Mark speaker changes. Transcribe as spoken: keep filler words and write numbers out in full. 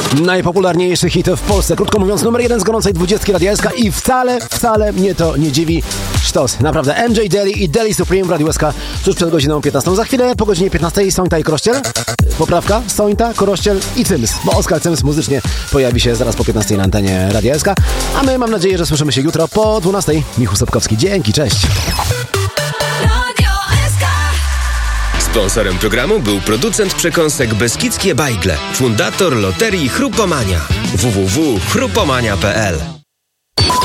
Speaker 1: najpopularniejszy hit w Polsce. Krótko mówiąc, numer jeden z gorącej dwudziestki Radia S K i wcale, wcale mnie to nie dziwi. Sztos, naprawdę. M J Daly i Daly Supreme w Radiu S K tuż przed godziną piętnastą. Za chwilę po godzinie piętnastej Sońta i Korościel. Poprawka, Sońta, Korościel i Cyms, bo Oskar Cyms muzycznie pojawi się zaraz po piętnastej na antenie Radia S K. A my mam nadzieję, że słyszymy się jutro po dwunastej. Michał Sobkowski, dzięki, cześć.
Speaker 2: Sponsorem programu był producent przekąsek Beskidzkie Bajgle, fundator loterii Chrupomania. w w w kropka chrupomania kropka p l